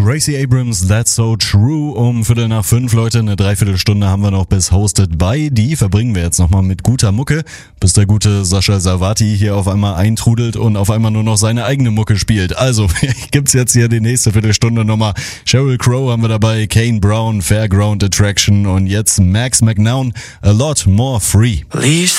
Gracie Abrams, That's So True, um 4:45, Leute, eine Dreiviertelstunde haben wir noch bis Hosted by. Die verbringen wir jetzt nochmal mit guter Mucke, bis der gute Sascha Savati hier auf einmal eintrudelt und auf einmal nur noch seine eigene Mucke spielt. Also gibt's jetzt hier die nächste Viertelstunde nochmal. Sheryl Crow haben wir dabei, Kane Brown, Fairground Attraction und jetzt Max McNown, A Lot More Free.